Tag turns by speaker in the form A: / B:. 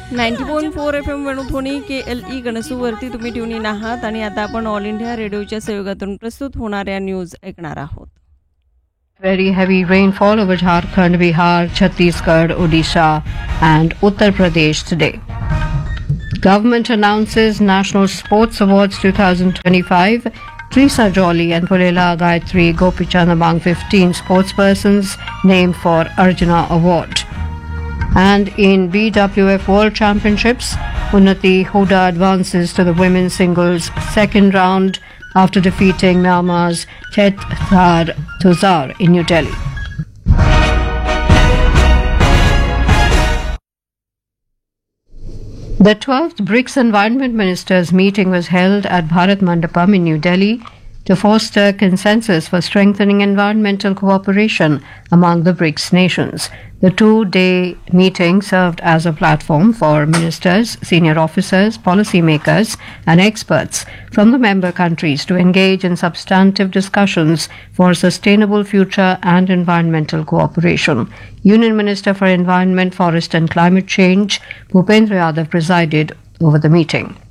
A: 90.4 FM Venudhwani KLE गणसूवरती तुम्ही tune in आहात आणि आता आपण ऑल इंडिया रेडिओच्या सहयोगातून प्रस्तुत होणाऱ्या न्यूज ऐकणार आहोत.
B: Very heavy rainfall over Jharkhand, Bihar, Chhattisgarh, Odisha and Uttar Pradesh today. Government announces National Sports Awards 2025. Teresa Jolly and Purela Gayatri Gopichand among 15 sportspersons named for Arjuna Award. And in BWF World Championships, Unnati Huda advances to the women's singles second round after defeating Myanmar's Chetthar Tuzar in New Delhi. The 12th BRICS Environment Ministers meeting was held at Bharat Mandapam in New Delhi to foster consensus for strengthening environmental cooperation among the BRICS nations. The two-day meeting served as a platform for ministers, senior officers, policymakers and experts from the member countries to engage in substantive discussions for sustainable future and environmental cooperation. Union Minister for Environment, Forest and Climate Change, Bhupendra Yadav, presided over the meeting.